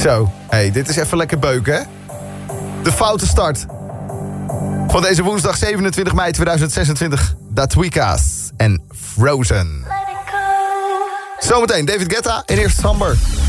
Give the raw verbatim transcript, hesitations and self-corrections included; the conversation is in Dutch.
Zo, hey, dit is even lekker beuken, hè? De foute start van deze woensdag zevenentwintig mei tweeduizend zesentwintig. Datwika's en Frozen. Zometeen David Guetta in eerste Samber.